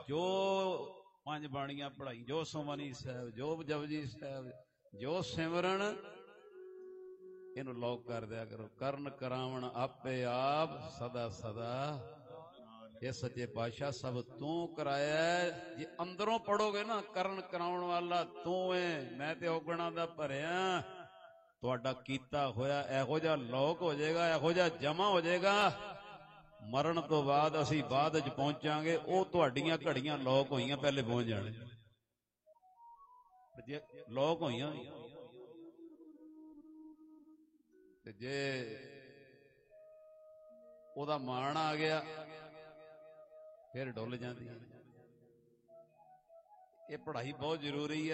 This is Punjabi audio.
ਜੋ ਪੰਜ ਬਾਣੀਆਂ ਪੜ੍ਹਾਈ, ਜੋ ਸੁਮਨੀ ਸਾਹਿਬ, ਜੋ ਜਪਜੀ ਸਾਹਿਬ, ਜੋ ਸਿਮਰਨ, ਇਹਨੂੰ ਲੋਕ ਕਰ ਦਿਆ ਕਰੋ। ਕਰਨ ਕਰਾਵਣ ਆਪੇ ਆਪ ਸਦਾ ਸਦਾ, ਇਹ ਸੱਚੇ ਪਾਤਸ਼ਾਹ ਸਭ ਤੂੰ ਕਰਾਇਆ। ਜੇ ਅੰਦਰੋਂ ਪੜੋਗੇ ਨਾ, ਕਰਨ ਕਰਾਉਣ ਵਾਲਾ ਤੂੰ ਏ, ਮੈਂ ਤੇ ਔਗਣਾ ਦਾ ਭਰਿਆ। ਤੁਹਾਡਾ ਕੀਤਾ ਹੋਇਆ ਇਹੋ ਜਿਹਾ ਲੋਕ ਹੋ ਜਾਏਗਾ, ਇਹੋ ਜਿਹਾ ਜਮਾ ਹੋ ਜਾਏਗਾ, ਮਰਨ ਤੋਂ ਬਾਅਦ ਅਸੀਂ ਬਾਅਦ ਚ ਪਹੁੰਚਾਂਗੇ, ਉਹ ਤੁਹਾਡੀਆਂ ਘੜੀਆਂ ਲੋਕ ਹੋਈਆਂ ਪਹਿਲੇ ਪਹੁੰਚ ਜਾਣੇ। ਜੇ ਲੋਕ ਹੋਈਆਂ ਤੇ ਜੇ ਉਹਦਾ ਮਾਣ ਆ ਗਿਆ ਫਿਰ ਡੁੱਲ ਜਾਂਦੀ। ਇਹ ਪੜ੍ਹਾਈ ਬਹੁਤ ਜ਼ਰੂਰੀ ਹੈ।